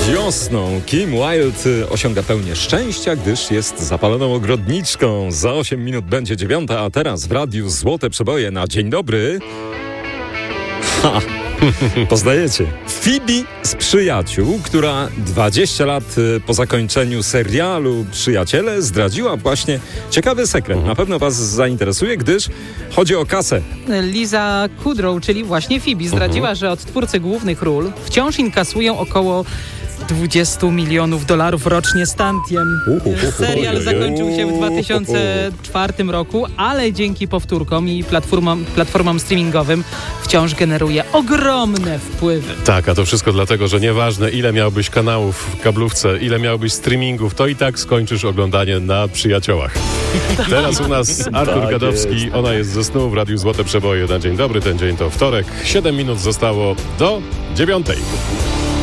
Wiosną Kim Wilde osiąga pełnię szczęścia, gdyż jest zapaloną ogrodniczką. Za 8 minut będzie 9, a teraz w radiu Złote Przeboje na dzień dobry. Poznajecie? Phoebe z Przyjaciół, która 20 lat po zakończeniu serialu Przyjaciele zdradziła właśnie ciekawy sekret. Na pewno was zainteresuje, gdyż chodzi o kasę. Liza Kudrow, czyli właśnie Phoebe, zdradziła, że od twórcy głównych ról wciąż inkasują około $20 milionów rocznie z tantiem. Serial zakończył się w 2004 roku, ale dzięki powtórkom i platformom streamingowym wciąż generuje ogromne wpływy. Tak, a to wszystko dlatego, że nieważne ile miałbyś kanałów w kablówce, ile miałbyś streamingów, to i tak skończysz oglądanie na Przyjaciołach. Teraz u nas Artur Gadowski, jest. Ona jest ze snu w Radiu Złote Przeboje na dzień dobry. Ten dzień to wtorek, 7 minut zostało do 9.